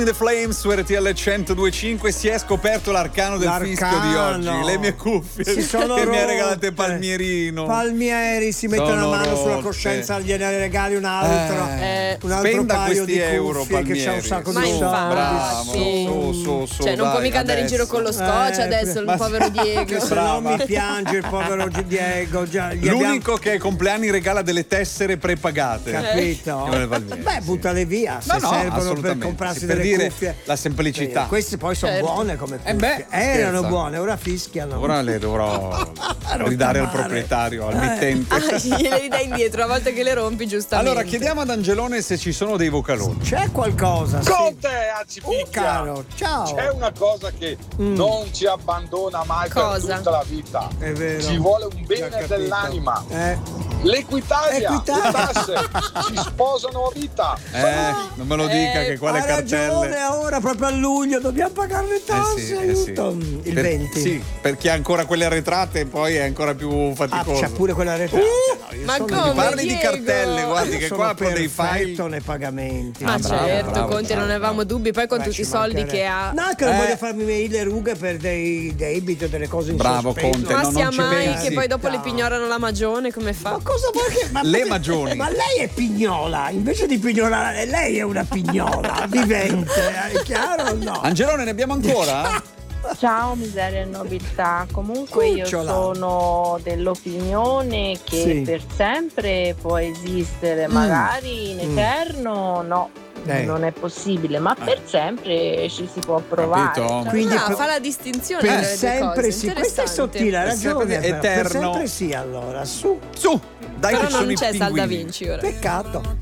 The Flames su RTL 102.5. Si è scoperto l'arcano del fischio di oggi. Le mie cuffie si sono che rotte. mi ha regalato Palmierino. Palmieri si mette una mano sulla coscienza, gliene regali un altro. Un altro spenda paio questi di euro, cuffie Palmieri. che c'ha un sacco Ma di soldi. Bravo, su, cioè, non dai, può mica andare in giro con lo scotch adesso, il povero Diego. Se no mi piange il povero Diego. L'unico che ai compleanni regala delle tessere prepagate. Capito? Beh, buttale via se servono per comprarsi per delle dire cuffie. la semplicità. Queste poi sono buone come cuffie. Erano scherza. buone, ora fischiano. Ora le dovrò ridare al proprietario, al mittente. Gliele ridai indietro, a volte che le rompi, giustamente. Allora chiediamo ad Angelone se ci sono dei vocaloni. C'è qualcosa? Conte, Acipicchia. Caro, ciao. C'è una cosa che non ci abbandona mai per tutta la vita. È vero. Ci vuole un bene dell'anima. L'Equitalia, le tasse si sposano a vita. Non me lo dica che qua le cartelle. Ragione, ora proprio a luglio dobbiamo pagare le tasse. Aiuto. Il 20. Sì, per chi ha ancora quelle arretrate poi è ancora più faticoso. C'è pure quella arretrata. Ma come? Parli Diego? di cartelle, guardi che qua apro dei file. nei pagamenti. Ma certo, Conte, non avevamo dubbi. Poi con tutti i soldi che ha. No, che non voglio farmi le rughe per dei debiti o delle cose in Bravo sospeso. Conte, Ma non sia ci mai pensi. che poi dopo le pignorano la magione, come fa? Ma cosa vuoi che... Le magioni. Ma lei è pignola, invece di pignorare, lei è una pignola vivente, è chiaro o no? Angelone, ne abbiamo ancora? Ciao miseria e nobiltà, comunque io sono dell'opinione che per sempre può esistere, magari in eterno no. Non è possibile, ma per sempre ci si può provare. Capito? Quindi fa la distinzione per tra le due sempre cose. sì, questo è sottile, ha ragione. eterno. Per sempre sì, allora, su. Dai, Però che sono non i c'è Salda pinguini. Vinci ora. Peccato.